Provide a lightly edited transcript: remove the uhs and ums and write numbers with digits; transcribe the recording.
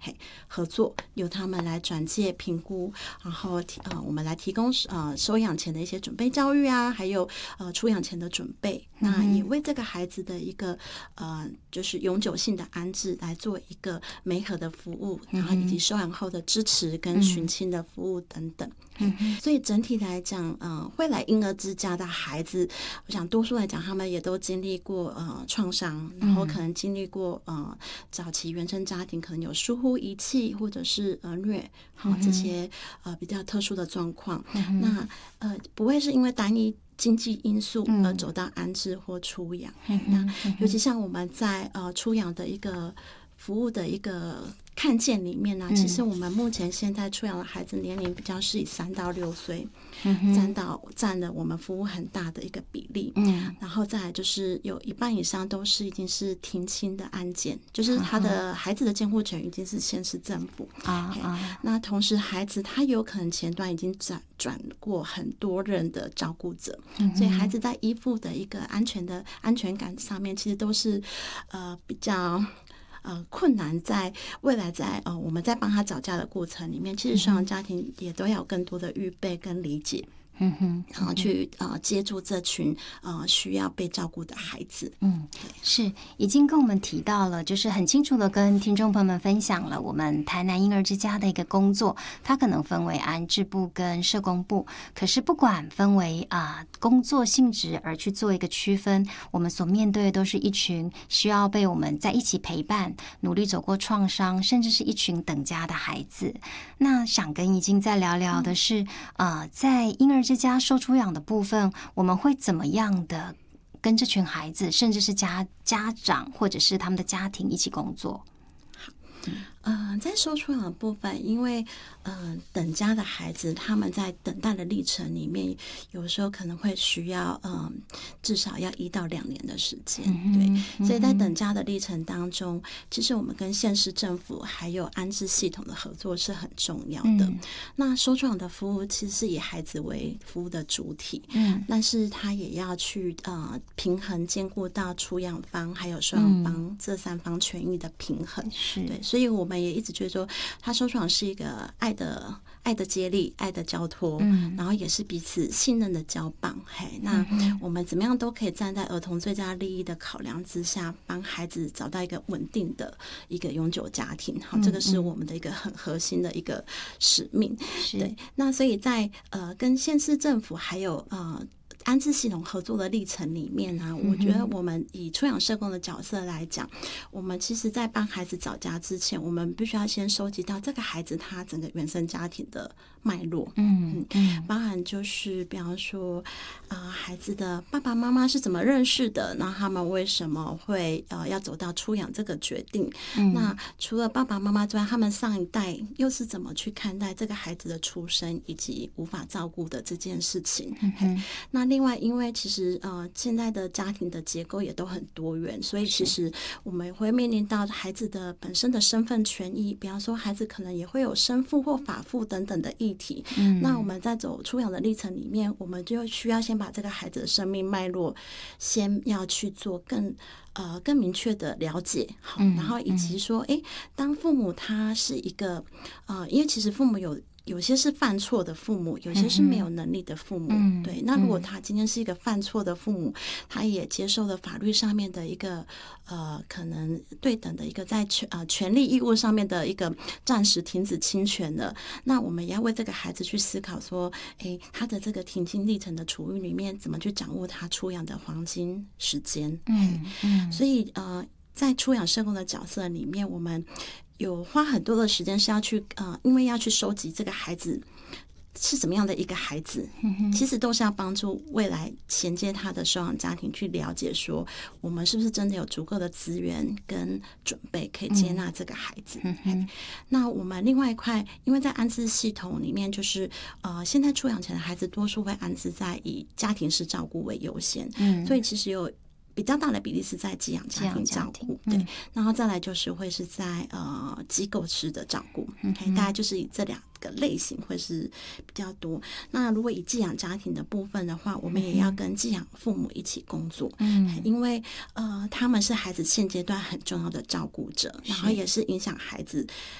合作，由他们来转介评估，然后我们来提供收养前的一些准备教育啊，还有出养前的准备，那也为这个孩子的一个就是永久性的安置来做一个媒合的服务，然后以及收养后的支持跟寻亲的服务等等。所以整体来讲，会来婴儿之家的孩子，我想多数来讲，他们也都经历过创伤，然后可能经历过早期原生家庭可能有疏忽遗弃或者是虐，这些比较特殊的状况。那不会是因为单一经济因素而走到安置或出养。那尤其像我们在出养的一个服务的一个看见里面呢，其实我们目前现在出养的孩子年龄比较是以3到6岁，占了我们服务很大的一个比例。然后再来就是有一半以上都是已经是停亲的案件，就是他的孩子的监护权已经是县市政府那同时孩子他有可能前端已经转过很多人的照顾者，所以孩子在依附的一个安全感上面，其实都是比较困难。在未来我们在帮他找家的过程里面，其实双养家庭也都要有更多的预备跟理解，然后去接住这群需要被照顾的孩子。 是已经跟我们提到了，就是很清楚的跟听众朋友们分享了我们台南婴儿之家的一个工作，它可能分为安置部跟社工部，可是不管分为工作性质而去做一个区分，我们所面对的都是一群需要被我们在一起陪伴，努力走过创伤，甚至是一群等家的孩子。那想跟已经在聊聊的是在婴儿之家受出养的部分，我们会怎么样的跟这群孩子，甚至是家长或者是他们的家庭一起工作？ 在受出养的部分，因为等家的孩子他们在等待的历程里面，有时候可能会需要至少要1到2年的时间。对，所以在等家的历程当中，其实我们跟县市政府还有安置系统的合作是很重要的。那受出养的服务其实是以孩子为服务的主体，但是他也要去平衡兼顾到出养方还有收养方这3方权益的平衡。对，所以我们也一直觉得说，他受出养是一个爱的接力，爱的交托，然后也是彼此信任的交棒。那我们怎么样都可以站在儿童最佳利益的考量之下，帮孩子找到一个稳定的一个永久家庭。这个是我们的一个很核心的一个使命。对，那所以在跟县市政府还有安置系统合作的历程里面呢，我觉得我们以出养社工的角色来讲，我们其实在帮孩子找家之前，我们必须要先收集到这个孩子他整个原生家庭的脉络。包含就是比方说孩子的爸爸妈妈是怎么认识的，那他们为什么会要走到出养这个决定。那除了爸爸妈妈之外，他们上一代又是怎么去看待这个孩子的出生以及无法照顾的这件事情。那另外因为其实现在的家庭的结构也都很多元，所以其实我们会面临到孩子的本身的身份权益，比方说孩子可能也会有生父或法父等等的议题。那我们在走出养的历程里面，我们就需要先把这个孩子的生命脉络先要去做更明确的了解。然后以及说当父母他是一个因为其实父母有些是犯错的父母，有些是没有能力的父母。对，那如果他今天是一个犯错的父母，他也接受了法律上面的一个可能对等的一个在权利义务上面的一个暂时停止侵权的，那我们也要为这个孩子去思考说，他的这个停经历程的处遇里面，怎么去掌握他出养的黄金时间。所以在出养社工的角色里面，我们有花很多的时间是要去因为要去收集这个孩子是怎么样的一个孩子，其实都是要帮助未来衔接他的收养家庭去了解说，我们是不是真的有足够的资源跟准备可以接纳这个孩子。那我们另外一块，因为在安置系统里面，就是现在出养前的孩子多数会安置在以家庭式照顾为优先，所以其实有比较大的比例是在寄养家庭照顾。对，然后再来就是会是在机构式的照顾。大概就是以这2个类型会是比较多。那如果以寄养家庭的部分的话，我们也要跟寄养父母一起工作。因为他们是孩子现阶段很重要的照顾者，然后也是影响孩子